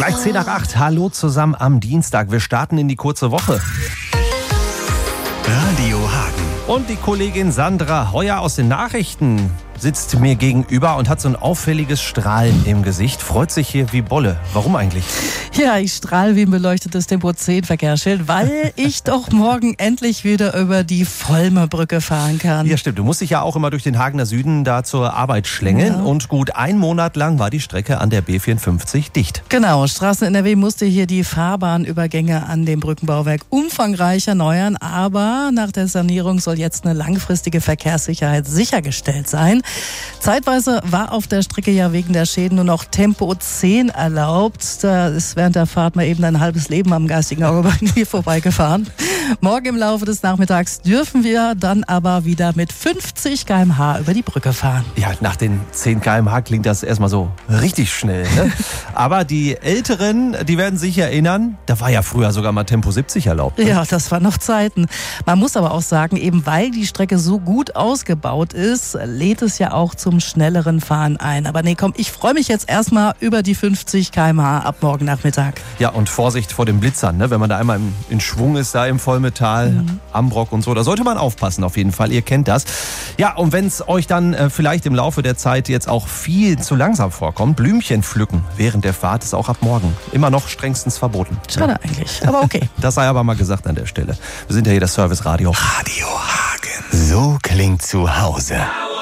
Gleich 10 nach 8. Hallo zusammen am Dienstag. Wir starten in die kurze Woche. Radio Hagen. Und die Kollegin Sandra Heuer aus den Nachrichten sitzt mir gegenüber und hat so ein auffälliges Strahlen im Gesicht. Freut sich hier wie Bolle. Warum eigentlich? Ja, ich strahle wie ein beleuchtetes Tempo-10-Verkehrsschild, weil ich doch morgen endlich wieder über die Vollmerbrücke fahren kann. Ja, stimmt. Du musst dich ja auch immer durch den Hagener Süden da zur Arbeit schlängeln. Ja. Und gut 1 Monat lang war die Strecke an der B54 dicht. Genau, Straßen NRW musste hier die Fahrbahnübergänge an dem Brückenbauwerk umfangreich erneuern. Aber nach der Sanierung soll jetzt eine langfristige Verkehrssicherheit sichergestellt sein. Zeitweise war auf der Strecke ja wegen der Schäden nur noch Tempo 10 erlaubt. Da ist während der Fahrt mal eben ein halbes Leben am geistigen Auge bei mir vorbeigefahren. Morgen im Laufe des Nachmittags dürfen wir dann aber wieder mit 50 km/h über die Brücke fahren. Ja, nach den 10 km/h klingt das erstmal so richtig schnell. Ne? Aber die Älteren, die werden sich erinnern, da war ja früher sogar mal Tempo 70 erlaubt. Ne? Ja, das waren noch Zeiten. Man muss aber auch sagen, eben weil die Strecke so gut ausgebaut ist, lädt es ja auch zum schnelleren Fahren ein. Aber nee, komm, ich freue mich jetzt erstmal über die 50 km/h ab morgen Nachmittag. Ja, und Vorsicht vor den Blitzern, ne? Wenn man da einmal in Schwung ist, da im Vollmetall, Ambrock und so, da sollte man aufpassen auf jeden Fall, ihr kennt das. Ja, und wenn es euch dann vielleicht im Laufe der Zeit jetzt auch viel zu langsam vorkommt, Blümchen pflücken während der Fahrt ist auch ab morgen immer noch strengstens verboten. Schade eigentlich, aber okay. Das sei aber mal gesagt an der Stelle. Wir sind ja hier das Service Radio. Radio Hagen. So klingt zu Hause.